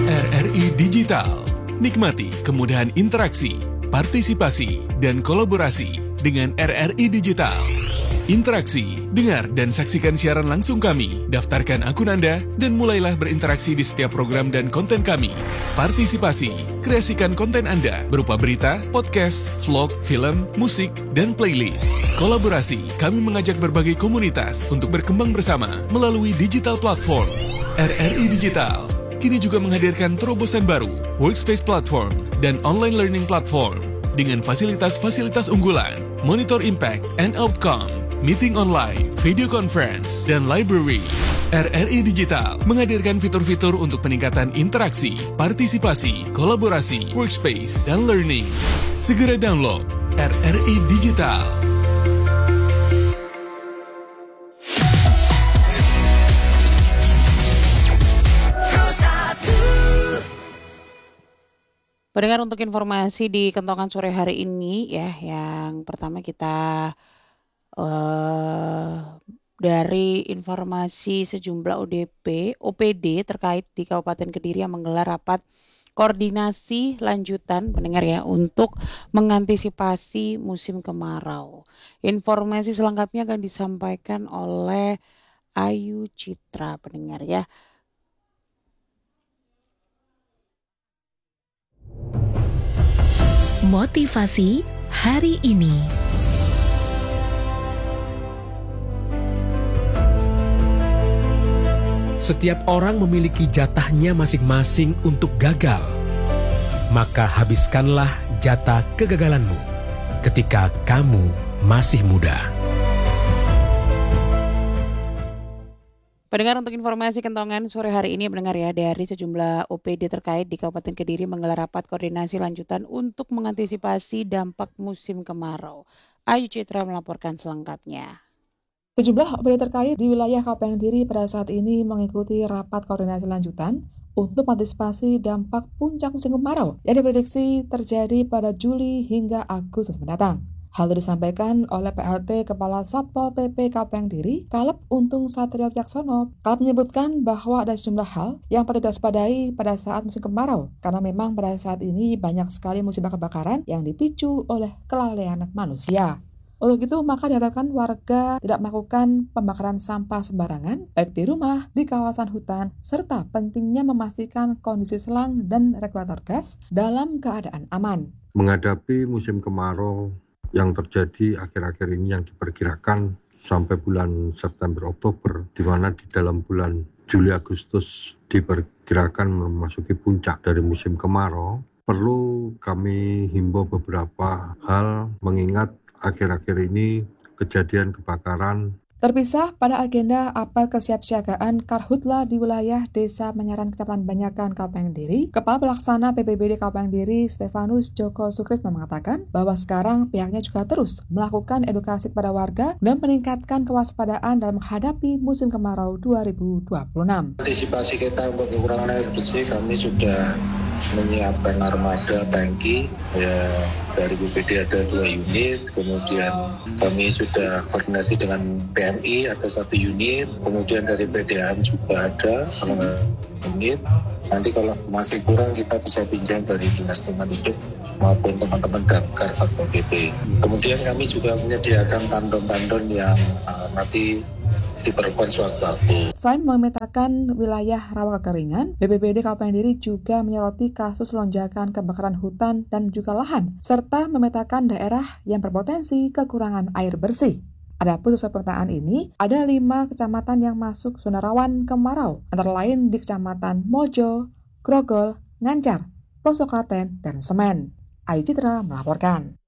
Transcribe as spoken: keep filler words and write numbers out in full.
R R I Digital. Nikmati kemudahan interaksi, partisipasi, dan kolaborasi dengan R R I Digital. Interaksi, dengar dan saksikan siaran langsung kami, daftarkan akun Anda, dan mulailah berinteraksi di setiap program dan konten kami. Partisipasi, kreasikan konten Anda berupa berita, podcast, vlog, film, musik, dan playlist. Kolaborasi, kami mengajak berbagai komunitas untuk berkembang bersama melalui digital platform. R R I Digital kini juga menghadirkan terobosan baru, workspace platform, dan online learning platform dengan fasilitas-fasilitas unggulan, monitor impact and outcome, meeting online, video conference, dan library. R R I Digital menghadirkan fitur-fitur untuk peningkatan interaksi, partisipasi, kolaborasi, workspace, dan learning. Segera download R R I Digital. Pendengar, untuk informasi di Kentongan sore hari ini ya, yang pertama kita uh, dari informasi sejumlah O D P, O P D terkait di Kabupaten Kediri yang menggelar rapat koordinasi lanjutan, pendengar ya, untuk mengantisipasi musim kemarau. Informasi selengkapnya akan disampaikan oleh Ayu Citra, pendengar ya. Motivasi hari ini. Setiap orang memiliki jatahnya masing-masing untuk gagal. Maka habiskanlah jatah kegagalanmu ketika kamu masih muda. Pendengar, untuk informasi Kentongan sore hari ini, pendengar ya, dari sejumlah O P D terkait di Kabupaten Kediri menggelar rapat koordinasi lanjutan untuk mengantisipasi dampak musim kemarau. Ayu Citra melaporkan selengkapnya. Sejumlah O P D terkait di wilayah Kabupaten Kediri pada saat ini mengikuti rapat koordinasi lanjutan untuk mengantisipasi dampak puncak musim kemarau yang diprediksi terjadi pada Juli hingga Agustus mendatang. Hal itu disampaikan oleh P L T Kepala Satpol P P Kabupaten Kediri, Kaleb Untung Satrio Wicaksono. Kaleb menyebutkan bahwa ada sejumlah hal yang patut diwaspadai pada saat musim kemarau, karena memang pada saat ini banyak sekali musibah kebakaran yang dipicu oleh kelalaian manusia. Untuk itu, maka diharapkan warga tidak melakukan pembakaran sampah sembarangan, baik di rumah, di kawasan hutan, serta pentingnya memastikan kondisi selang dan regulator gas dalam keadaan aman. Menghadapi musim kemarau yang terjadi akhir-akhir ini yang diperkirakan sampai bulan September Oktober, di mana di dalam bulan Juli Agustus diperkirakan memasuki puncak dari musim kemarau, perlu kami himbau beberapa hal mengingat akhir-akhir ini kejadian kebakaran. Terpisah pada agenda apel kesiapsiagaan Karhutla di wilayah Desa Menyaran Kecamatan Banyakan Kabupaten Kediri, Kepala Pelaksana B P B D Kabupaten Kediri Stefanus Joko Sukrisno mengatakan bahwa sekarang pihaknya juga terus melakukan edukasi kepada warga dan meningkatkan kewaspadaan dalam menghadapi musim kemarau dua ribu dua puluh enam. Antisipasi kita untuk kekurangan air bersih, kami sudah menyiapkan armada tangki ya, dari B P D ada dua unit, kemudian kami sudah koordinasi dengan P M I ada satu unit, kemudian dari P D A M juga ada unit. Nanti kalau masih kurang kita bisa pinjam dari Dinas Lingkungan Hidup maupun teman-teman Damkar Satpol P P. Kemudian kami juga menyediakan tandon-tandon yang uh, nanti diperlukan suatu waktu. Selain memetakan wilayah rawan kekeringan, B P B D Kabupaten Kediri juga menyoroti kasus lonjakan kebakaran hutan dan juga lahan, serta memetakan daerah yang berpotensi kekurangan air bersih. Adapun sesuai pemetaan ini, ada lima kecamatan yang masuk zona rawan kemarau, antara lain di Kecamatan Mojo, Grogol, Ngancar, Poso Klaten, dan Semen. Ayu Citra melaporkan.